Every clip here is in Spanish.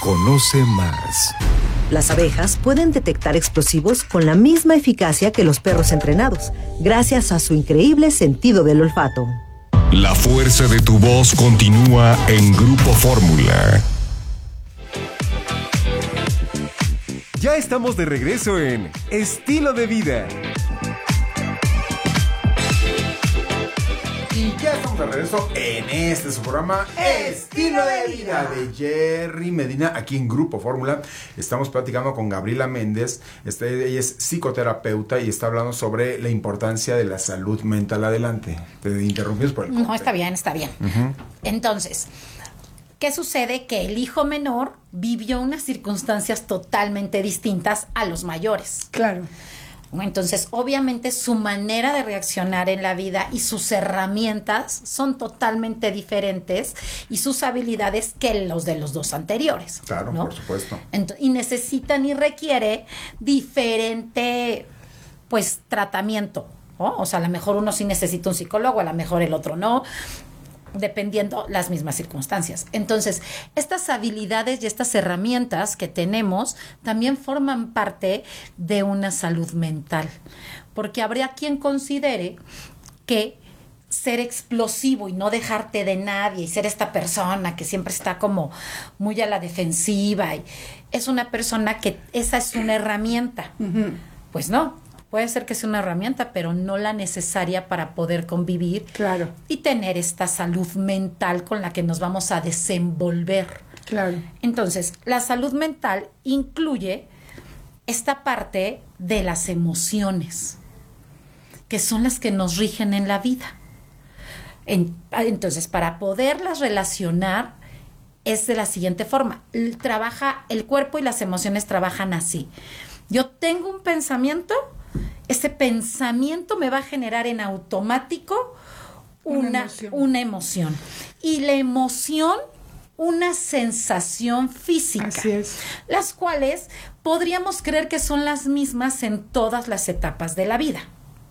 Conoce más. Las abejas pueden detectar explosivos con la misma eficacia que los perros entrenados, gracias a su increíble sentido del olfato. La fuerza de tu voz continúa en Grupo Fórmula. Ya estamos de regreso en Estilo de Vida. Y ya estamos de regreso en su programa Estilo de Vida de Jerry Medina, aquí en Grupo Fórmula. Estamos platicando con Gabriela Méndez. Ella es psicoterapeuta y está hablando sobre la importancia de la salud mental. Adelante. Te interrumpimos por el corte. No, está bien. Uh-huh. Entonces, ¿qué sucede? Que el hijo menor vivió unas circunstancias totalmente distintas a los mayores. Claro. Entonces, obviamente, su manera de reaccionar en la vida y sus herramientas son totalmente diferentes y sus habilidades que los de los dos anteriores. Claro, ¿no? Por supuesto. Y necesitan y requiere diferente, pues, tratamiento, ¿no? O sea, a lo mejor uno sí necesita un psicólogo, a lo mejor el otro no, dependiendo las mismas circunstancias. Entonces, estas habilidades y estas herramientas que tenemos también forman parte de una salud mental, porque habría quien considere que ser explosivo y no dejarte de nadie y ser esta persona que siempre está como muy a la defensiva y es una persona que esa es una herramienta. Uh-huh. Pues no. Puede ser que sea una herramienta, pero no la necesaria para poder convivir. Claro. Y tener esta salud mental con la que nos vamos a desenvolver. Claro. Entonces, la salud mental incluye esta parte de las emociones, que son las que nos rigen en la vida. Entonces, para poderlas relacionar, es de la siguiente forma. El cuerpo y las emociones trabajan así. Yo tengo un pensamiento. Ese pensamiento me va a generar en automático una emoción. Y la emoción, una sensación física. Así es. Las cuales podríamos creer que son las mismas en todas las etapas de la vida.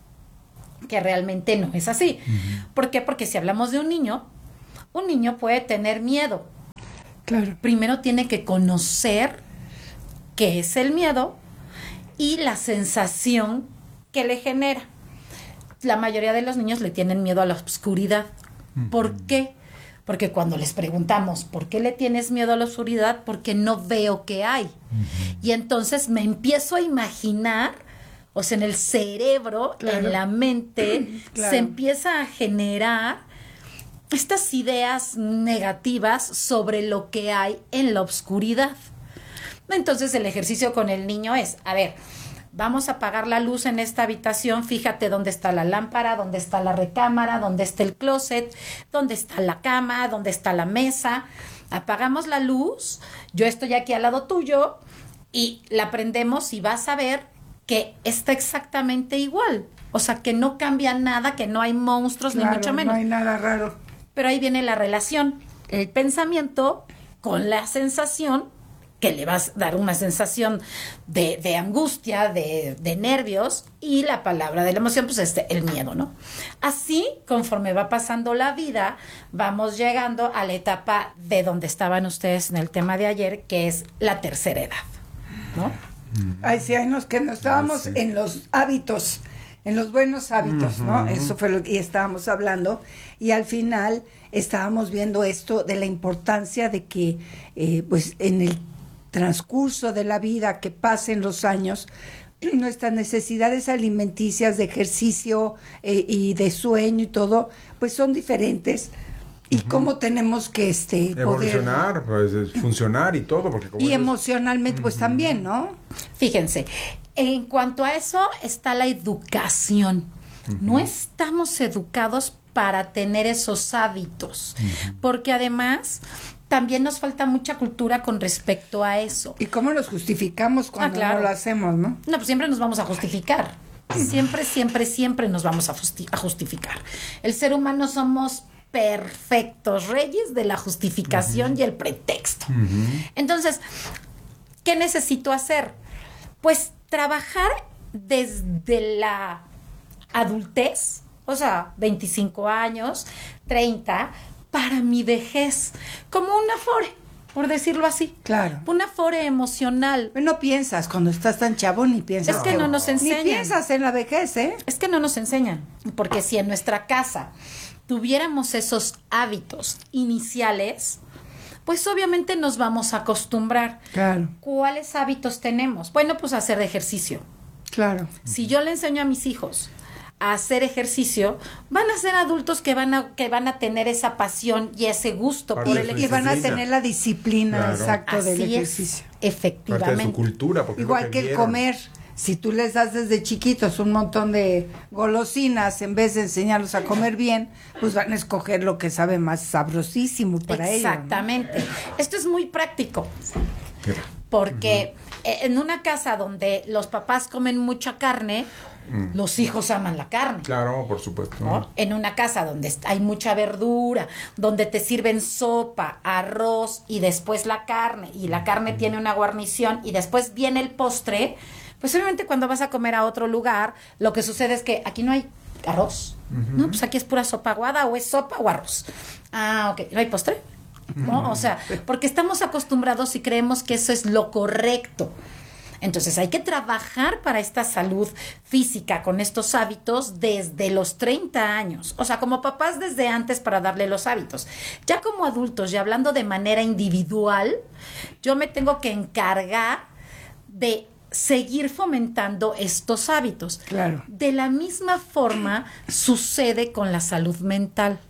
Que realmente no es así. Uh-huh. ¿Por qué? Porque si hablamos de un niño puede tener miedo. Claro. Primero tiene que conocer qué es el miedo y la sensación que le genera. La mayoría de los niños le tienen miedo a la oscuridad. ¿Por qué? Porque cuando les preguntamos, ¿por qué le tienes miedo a la oscuridad? Porque no veo qué hay. Uh-huh. Y entonces me empiezo a imaginar, o sea, en el cerebro, claro, en la mente, claro, se empieza a generar estas ideas negativas sobre lo que hay en la oscuridad. Entonces el ejercicio con el niño es, a ver, vamos a apagar la luz en esta habitación, fíjate dónde está la lámpara, dónde está la recámara, dónde está el closet, dónde está la cama, dónde está la mesa. Apagamos la luz, yo estoy aquí al lado tuyo y la prendemos y vas a ver que está exactamente igual. O sea, que no cambia nada, que no hay monstruos, claro, ni mucho menos. No hay nada raro. Pero ahí viene la relación, el pensamiento con la sensación, que le vas a dar una sensación de angustia, de nervios, y la palabra de la emoción, pues es el miedo, ¿no? Así, conforme va pasando la vida, vamos llegando a la etapa de donde estaban ustedes en el tema de ayer, que es la tercera edad, ¿no? Ay, sí, que nos estábamos en los hábitos, en los buenos hábitos, ¿no? Eso fue lo que estábamos hablando, y al final estábamos viendo esto de la importancia de que, pues, en el transcurso de la vida, que pasen los años, nuestras necesidades alimenticias, de ejercicio y de sueño y todo, pues son diferentes. Y cómo tenemos que evolucionar, pues, funcionar y todo, porque como emocionalmente, pues también, ¿no? Fíjense, en cuanto a eso está la educación. No estamos educados para tener esos hábitos, porque además también nos falta mucha cultura con respecto a eso. ¿Y cómo nos justificamos cuando no lo hacemos, no? No, pues siempre nos vamos a justificar. Siempre nos vamos a justificar. El ser humano somos perfectos reyes de la justificación y el pretexto. Entonces, ¿qué necesito hacer? Pues trabajar desde la adultez, o sea, 25 años, 30, para mi vejez, como un Afore, por decirlo así. Claro. Un afore emocional. No piensas, cuando estás tan chavo ni piensas. Es que no nos enseñan. Ni piensas en la vejez, ¿eh? Es que no nos enseñan, porque si en nuestra casa tuviéramos esos hábitos iniciales, pues obviamente nos vamos a acostumbrar. Claro. ¿Cuáles hábitos tenemos? Bueno, pues hacer ejercicio. Claro. Si yo le enseño a mis hijos a hacer ejercicio, van a ser adultos que van a tener esa pasión y ese gusto Parte por de el su Y van a disciplina. tener la disciplina, Claro. exacto, del Así ejercicio. es, Parte de efectivamente. su cultura. Porque es lo Igual que el vieron. comer. Si tú les das desde chiquitos un montón de golosinas en vez de enseñarlos a comer bien, pues van a escoger lo que sabe más sabrosísimo para ellos. ¿no? Exactamente. Esto es muy práctico. Porque en una casa donde los papás comen mucha carne, los hijos aman la carne. Claro, por supuesto. ¿No? En una casa donde hay mucha verdura, donde te sirven sopa, arroz y después la carne, y la carne tiene una guarnición y después viene el postre, pues obviamente cuando vas a comer a otro lugar, lo que sucede es que aquí no hay arroz, ¿no? Pues aquí es pura sopa aguada, o es sopa o arroz. Ah, ok, ¿no hay postre? ¿No? O sea, porque estamos acostumbrados y creemos que eso es lo correcto. Entonces hay que trabajar para esta salud física con estos hábitos desde los 30 años. O sea, como papás desde antes para darle los hábitos. Ya como adultos, y hablando de manera individual, yo me tengo que encargar de seguir fomentando estos hábitos. Claro. De la misma forma sucede con la salud mental.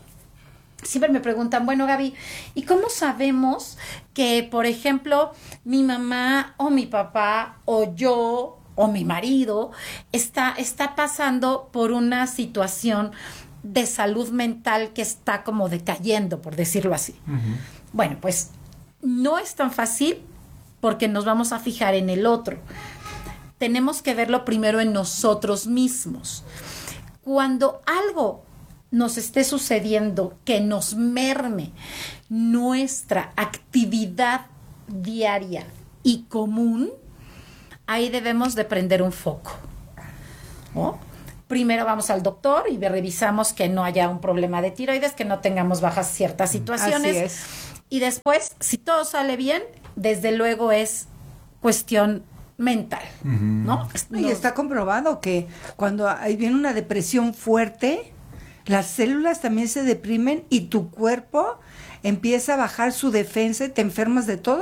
Siempre me preguntan, bueno, Gaby, ¿y cómo sabemos que, por ejemplo, mi mamá o mi papá o yo o mi marido está pasando por una situación de salud mental que está como decayendo, por decirlo así? Bueno, pues no es tan fácil porque nos vamos a fijar en el otro. Tenemos que verlo primero en nosotros mismos. Cuando algo nos esté sucediendo que nos merme nuestra actividad diaria y común, ahí debemos de prender un foco, ¿no? Primero vamos al doctor y revisamos que no haya un problema de tiroides, que no tengamos bajas ciertas situaciones. Así es. Y después, si todo sale bien, desde luego es cuestión mental, ¿no? Y está comprobado que cuando viene una depresión fuerte, las células también se deprimen y tu cuerpo empieza a bajar su defensa y te enfermas de todo.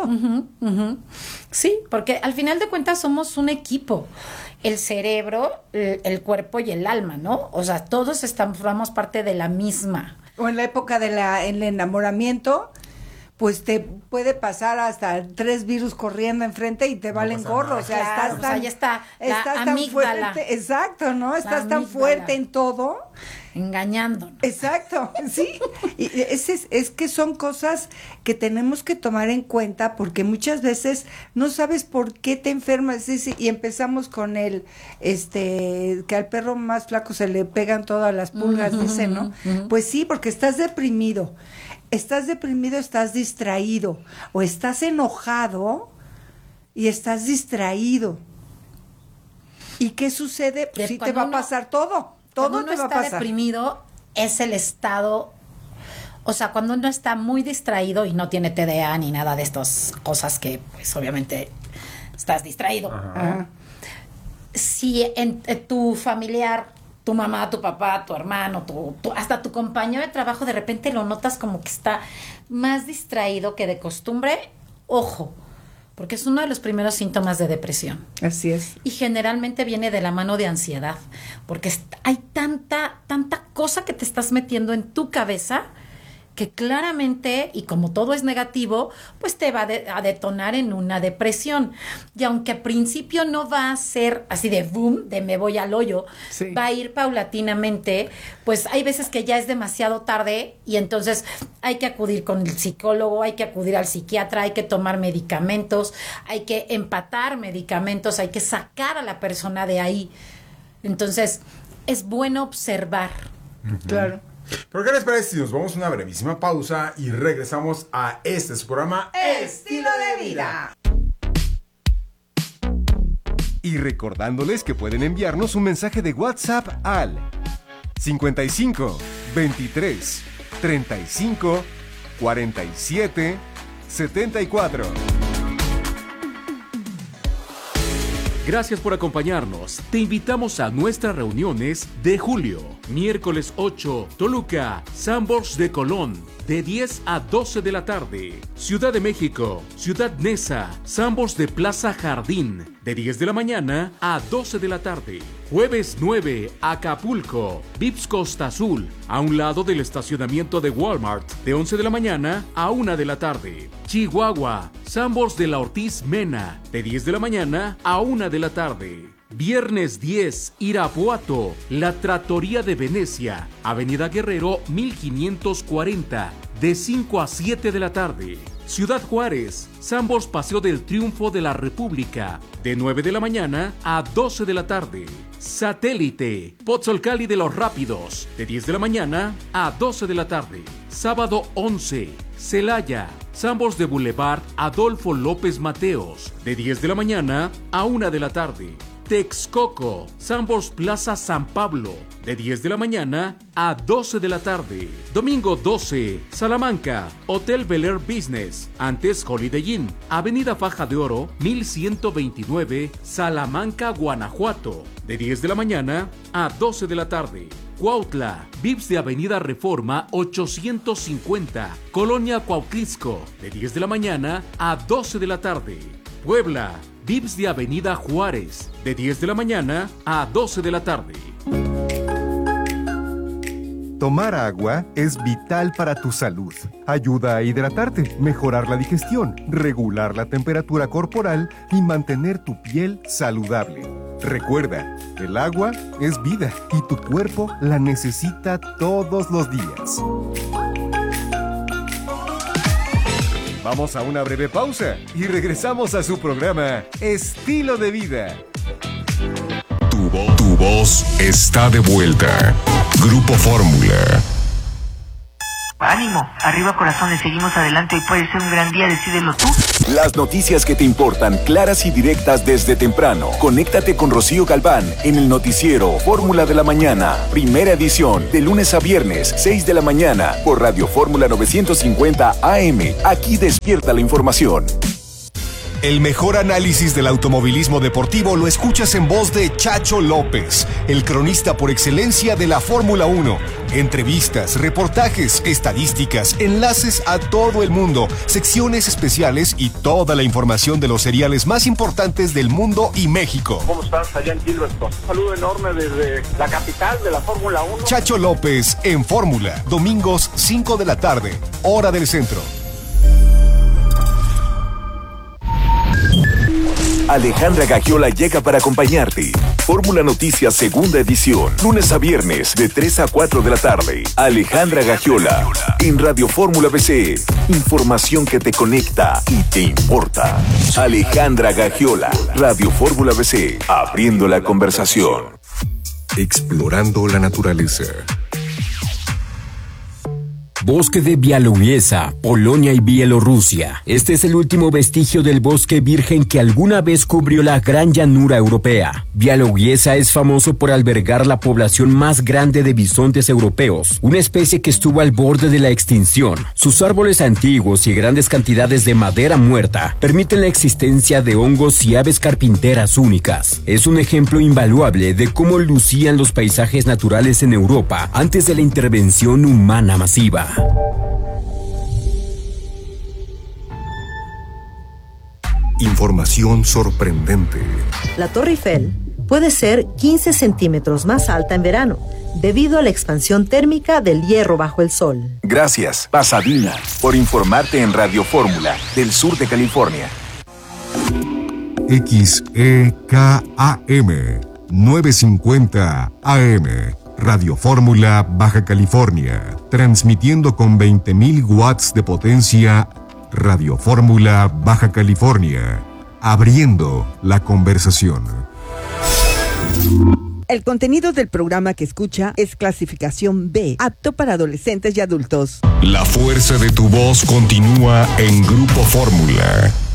Sí, porque al final de cuentas somos un equipo. El cerebro, el cuerpo y el alma, ¿no? O sea, todos formamos parte de la misma. O en la época del enamoramiento, pues te puede pasar hasta 3 virus corriendo enfrente y te valen pasa gorro. nada. O sea, Claro, estás pues tan, ahí está la estás tan amígdala. fuerte. Exacto, ¿no? Estás tan amígdala. fuerte en todo. Engañándonos. Exacto, sí. Y es que son cosas que tenemos que tomar en cuenta porque muchas veces no sabes por qué te enfermas. Y empezamos con que al perro más flaco se le pegan todas las pulgas, dicen, ¿no? Pues sí, porque estás deprimido. Estás distraído o estás enojado y estás distraído. ¿Y qué sucede? Pues sí te va a pasar todo. Todo Cuando te uno va a está pasar. deprimido es el estado, o sea, cuando uno está muy distraído y no tiene TDA ni nada de estas cosas que, pues, obviamente estás distraído. Ajá. Si en tu familiar, tu mamá, tu papá, tu hermano, hasta tu compañero de trabajo, de repente lo notas como que está más distraído que de costumbre, ojo, porque es uno de los primeros síntomas de depresión. Así es. Y generalmente viene de la mano de ansiedad, porque hay tanta cosa que te estás metiendo en tu cabeza que claramente, y como todo es negativo, pues te va a detonar en una depresión. Y aunque al principio no va a ser así de boom, de me voy al hoyo, Sí. va a ir paulatinamente, pues hay veces que ya es demasiado tarde y entonces hay que acudir con el psicólogo, hay que acudir al psiquiatra, hay que tomar medicamentos, hay que empatar medicamentos, hay que sacar a la persona de ahí. Entonces, es bueno observar. Claro. ¿Pero qué les parece si nos vamos a una brevísima pausa y regresamos a su programa Estilo de vida. Y recordándoles que pueden enviarnos un mensaje de WhatsApp al 55 23 35 47 74. Gracias por acompañarnos. Te invitamos a nuestras reuniones de julio. Miércoles 8, Toluca, Sanborns de Colón, de 10 a 12 de la tarde. Ciudad de México, Ciudad Neza, Sanborns de Plaza Jardín, de 10 de la mañana a 12 de la tarde. Jueves 9, Acapulco, Vips Costa Azul, a un lado del estacionamiento de Walmart, de 11 de la mañana a 1 de la tarde. Chihuahua, Sanborns de la Ortiz Mena, de 10 de la mañana a 1 de la tarde. Viernes 10, Irapuato, La Trattoria de Venecia, Avenida Guerrero 1540, de 5 a 7 de la tarde. Ciudad Juárez, Sanborns Paseo del Triunfo de la República, de 9 de la mañana a 12 de la tarde. Satélite, Pozzolcali de los Rápidos, de 10 de la mañana a 12 de la tarde. Sábado 11, Celaya, Sanborns de Boulevard Adolfo López Mateos, de 10 de la mañana a 1 de la tarde. Texcoco, Sanborns Plaza San Pablo, de 10 de la mañana a 12 de la tarde. Domingo 12, Salamanca, Hotel Bel Air Business, antes Holiday Inn, Avenida Faja de Oro, 1129, Salamanca, Guanajuato, de 10 de la mañana a 12 de la tarde. Cuautla, Vips de Avenida Reforma 850, Colonia Cuautlisco, de 10 de la mañana a 12 de la tarde. Puebla, Vips de Avenida Juárez, de 10 de la mañana a 12 de la tarde. Tomar agua es vital para tu salud. Ayuda a hidratarte, mejorar la digestión, regular la temperatura corporal y mantener tu piel saludable. Recuerda, el agua es vida y tu cuerpo la necesita todos los días. Vamos a una breve pausa y regresamos a su programa Estilo de Vida. Tu voz está de vuelta. Grupo Fórmula. Ánimo, arriba corazones, seguimos adelante, hoy puede ser un gran día, decídelo tú. Las noticias que te importan, claras y directas desde temprano. Conéctate con Rocío Galván en el noticiero Fórmula de la Mañana, primera edición, de lunes a viernes, 6 de la mañana, por Radio Fórmula 950 AM. Aquí despierta la información. El mejor análisis del automovilismo deportivo lo escuchas en voz de Chacho López, el cronista por excelencia de la Fórmula 1. Entrevistas, reportajes, estadísticas, enlaces a todo el mundo, secciones especiales y toda la información de los seriales más importantes del mundo y México. ¿Cómo estás allá en Gilberto? Un saludo enorme desde la capital de la Fórmula 1. Chacho López en Fórmula, domingos 5 de la tarde, hora del centro. Alejandra Gagiola llega para acompañarte. Fórmula Noticias segunda edición, lunes a viernes de 3 a 4 de la tarde. Alejandra Gagiola en Radio Fórmula BC. Información que te conecta y te importa. Alejandra Gagiola, Radio Fórmula BC, abriendo la conversación. Explorando la naturaleza. Bosque de Białowieża, Polonia y Bielorrusia. Este es el último vestigio del bosque virgen que alguna vez cubrió la gran llanura europea. Białowieża es famoso por albergar la población más grande de bisontes europeos, una especie que estuvo al borde de la extinción. Sus árboles antiguos y grandes cantidades de madera muerta permiten la existencia de hongos y aves carpinteras únicas. Es un ejemplo invaluable de cómo lucían los paisajes naturales en Europa antes de la intervención humana masiva. Información sorprendente. La Torre Eiffel puede ser 15 centímetros más alta en verano, debido a la expansión térmica del hierro bajo el sol. Gracias, Pasadena, por informarte en Radio Fórmula del sur de California. XEKAM 950 AM. Radio Fórmula Baja California, transmitiendo con 20.000 watts de potencia. Radio Fórmula Baja California, abriendo la conversación. El contenido del programa que escucha es clasificación B, apto para adolescentes y adultos. La fuerza de tu voz continúa en Grupo Fórmula.